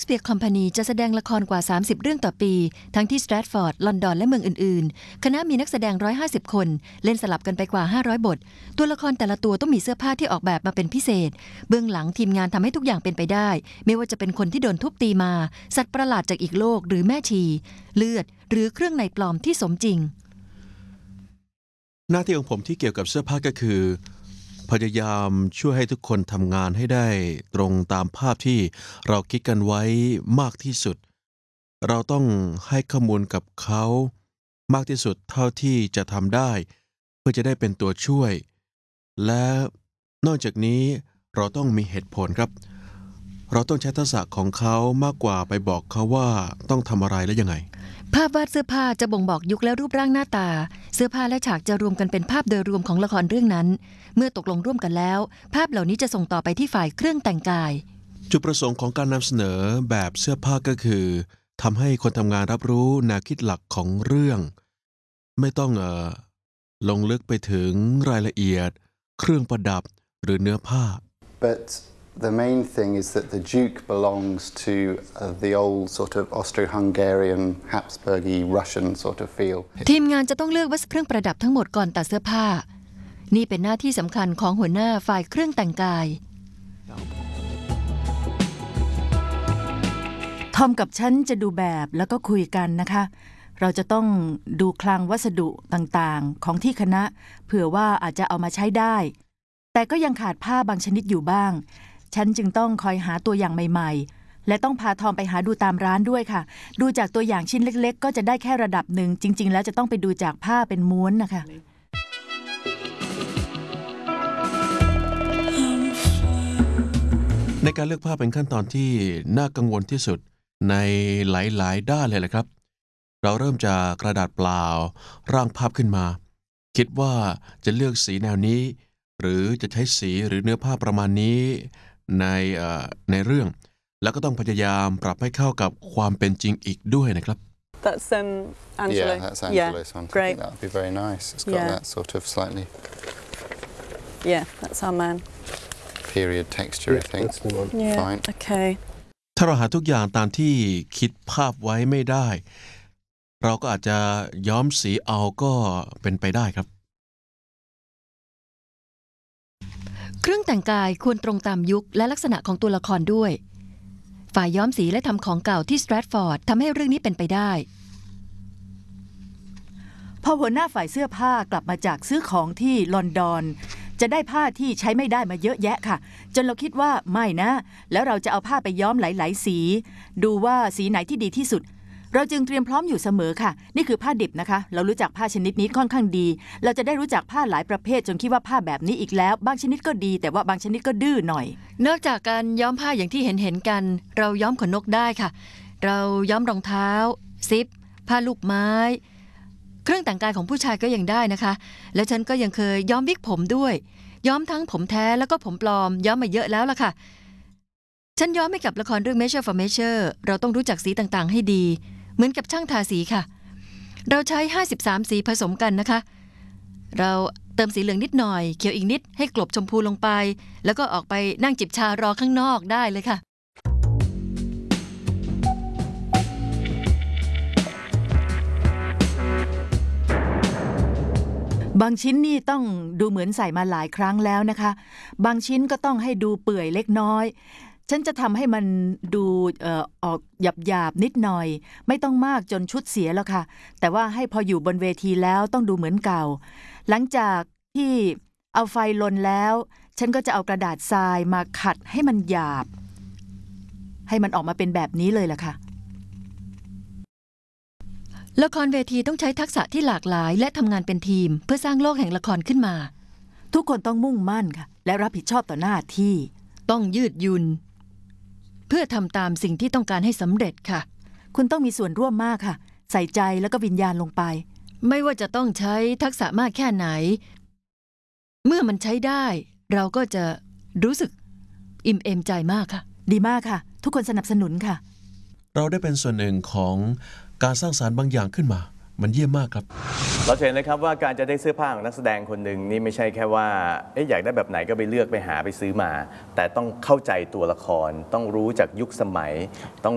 ปียร์คอมพานีจะแสดงละครกว่า30เรื่องต่อปีทั้งที่สแตรทฟอร์ดลอนดอนและเมืองอื่นๆคณะมีนักแสดง150คนเล่นสลับกันไปกว่า500บทตัวละครแต่ละตัวต้องมีเสื้อผ้าที่ออกแบบมาเป็นพิเศษเบื้องหลังทีมงานทำให้ทุกอย่างเป็นไปได้ไม่ว่าจะเป็นคนที่โดนทุบตีมาสัตว์ประหลาดจากอีกโลกหรือแม่ชีเลือดหรือเครื่องในปลอมที่สมจริงหน้าที่ของผมที่เกี่ยวกับเสื้อผ้าก็คือพยายามช่วยให้ทุกคนทำงานให้ได้ตรงตามภาพที่เราคิดกันไว้มากที่สุดเราต้องให้ข้อมูลกับเขามากที่สุดเท่าที่จะทำได้เพื่อจะได้เป็นตัวช่วยและนอกจากนี้เราต้องมีเหตุผลครับเราต้องใช้ทักษะของเขามากกว่าไปบอกเขาว่าต้องทำอะไรและยังไงภาพวาดเสื้อผ้าจะบ่งบอกยุคและรูปร่างหน้าตาเสื้อผ้าและฉากจะรวมกันเป็นภาพโดยรวมของละครเรื่องนั้นเมื่อตกลงร่วมกันแล้วภาพเหล่านี้จะส่งต่อไปที่ฝ่ายเครื่องแต่งกายจุดประสงค์ของการนำเสนอแบบเสื้อผ้าก็คือทำให้คนทำงานรับรู้แนวคิดหลักของเรื่องไม่ต้องลงลึกไปถึงรายละเอียดเครื่องประดับหรือเนื้อผ้า But the main thing is that the Duke belongs to the old sort of Austro-Hungarian, Habsburgy, Russian sort of feel. ทีมงานจะต้องเลือกวัสดุเครื่องประดับทั้งหมดก่อนตัดเสื้อผ้านี่เป็นหน้าที่สำคัญของหัวหน้าฝ่ายเครื่องแต่งกายทอมกับฉันจะดูแบบแล้วก็คุยกันนะคะเราจะต้องดูคลังวัสดุต่างๆของที่คณะเผื่อว่าอาจจะเอามาใช้ได้แต่ก็ยังขาดผ้าบางชนิดอยู่บ้างฉันจึงต้องคอยหาตัวอย่างใหม่ๆและต้องพาทอมไปหาดูตามร้านด้วยค่ะดูจากตัวอย่างชิ้นเล็กๆก็จะได้แค่ระดับหนึ่งจริงๆแล้วจะต้องไปดูจากผ้าเป็นม้วนนะคะในการเลือกผ้าเป็นขั้นตอนที่น่ากังวลที่สุดในหลายๆด้านเลยแหละครับเราเริ่มจากกระดาษเปล่าร่างภาพขึ้นมาคิดว่าจะเลือกสีแนวนี้หรือจะใช้สีหรือเนื้อผ้าประมาณนี้ในเรื่องแล้วก็ต้องพยายามปรับให้เข้ากับความเป็นจริงอีกด้วยนะครับ That's Angelo. Yeah, that's Angelo's one. Great. I think that would be very nice. It's got that sort of slightly. Yeah, that's our man. Period texture, I think. Yeah. Fine. Okay. ถ้าเราหาทุกอย่างตามที่คิดภาพไว้ไม่ได้เราก็อาจจะย้อมสีเอาก็เป็นไปได้ครับเครื่องแต่งกายควรตรงตามยุคและลักษณะของตัวละครด้วยฝ่ายย้อมสีและทำของเก่าที่สแตรทฟอร์ดทำให้เรื่องนี้เป็นไปได้พอหัวหน้าฝ่ายเสื้อผ้ากลับมาจากซื้อของที่ลอนดอนจะได้ผ้าที่ใช้ไม่ได้มาเยอะแยะค่ะจนเราคิดว่าไม่นะแล้วเราจะเอาผ้าไปย้อมหลายๆสีดูว่าสีไหนที่ดีที่สุดเราจึงเตรียมพร้อมอยู่เสมอค่ะนี่คือผ้าดิบนะคะเรารู้จักผ้าชนิดนี้ค่อนข้างดีเราจะได้รู้จักผ้าหลายประเภทจนคิดว่าผ้าแบบนี้อีกแล้วบางชนิดก็ดีแต่ว่าบางชนิดก็ดื้อหน่อยนอกจากการย้อมผ้าอย่างที่เห็นกันเราย้อมขนนกได้ค่ะเราย้อมรองเท้าซิปผ้าลูกไม้เครื่องแต่งกายของผู้ชายก็ยังได้นะคะแล้วฉันก็ยังเคยย้อมวิกผมด้วยย้อมทั้งผมแท้แล้วก็ผมปลอมย้อมมาเยอะแล้วล่ะค่ะฉันย้อมให้กับละครเรื่อง Measure for Measure เราต้องรู้จักสีต่างๆให้ดีเหมือนกับช่างทาสีค่ะเราใช้53สีผสมกันนะคะเราเติมสีเหลืองนิดหน่อยเขียวอีกนิดให้กลบชมพูลงไปแล้วก็ออกไปนั่งจิบชารอข้างนอกได้เลยค่ะบางชิ้นนี่ต้องดูเหมือนใส่มาหลายครั้งแล้วนะคะบางชิ้นก็ต้องให้ดูเปื่อยเล็กน้อยฉันจะทำให้มันดูออกหยาบๆนิดหน่อยไม่ต้องมากจนชุดเสียแล้วค่ะแต่ว่าให้พออยู่บนเวทีแล้วต้องดูเหมือนเก่าหลังจากที่เอาไฟลนแล้วฉันก็จะเอากระดาษทรายมาขัดให้มันหยาบให้มันออกมาเป็นแบบนี้เลยล่ะค่ะละครเวทีต้องใช้ทักษะที่หลากหลายและทำงานเป็นทีมเพื่อสร้างโลกแห่งละครขึ้นมาทุกคนต้องมุ่งมั่นค่ะและรับผิดชอบต่อหน้าที่ต้องยืดหยุ่นเพื่อทำตามสิ่งที่ต้องการให้สำเร็จค่ะคุณต้องมีส่วนร่วมมากค่ะใส่ใจแล้วก็วิญญาณลงไปไม่ว่าจะต้องใช้ทักษะมากแค่ไหนเมื่อมันใช้ได้เราก็จะรู้สึกอิ่มเอมใจมากค่ะดีมากค่ะทุกคนสนับสนุนค่ะเราได้เป็นส่วนหนึ่งของการสร้างสรรค์บางอย่างขึ้นมามันเยี่ยมมากครับเราเห็นเลยครับว่าการจะได้เสื้อผ้าของนักแสดงคนหนึ่งนี่ไม่ใช่แค่ว่าอยากได้แบบไหนก็ไปเลือกไปหาไปซื้อมาแต่ต้องเข้าใจตัวละครต้องรู้จากยุคสมัยต้อง